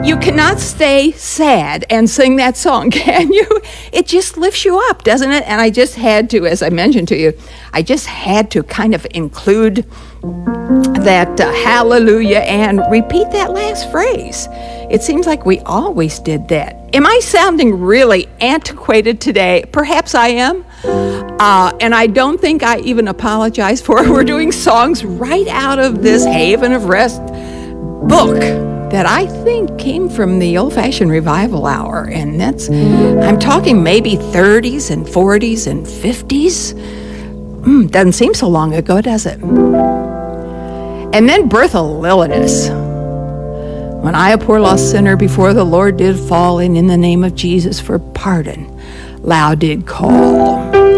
You cannot stay sad and sing that song, can you? It just lifts you up, doesn't it? And I just had to, as I mentioned to you, I just had to kind of include that hallelujah and repeat that last phrase. It seems like we always did that. Am I sounding really antiquated today? Perhaps I am. And I don't think I even apologize for it. We're doing songs right out of this Haven of Rest book that I think came from the old-fashioned revival hour. And I'm talking maybe 30s and 40s and 50s. Doesn't seem so long ago, does it? And then Bertha Lillinus. When I, a poor lost sinner, before the Lord did fall, and in the name of Jesus for pardon, loud did call.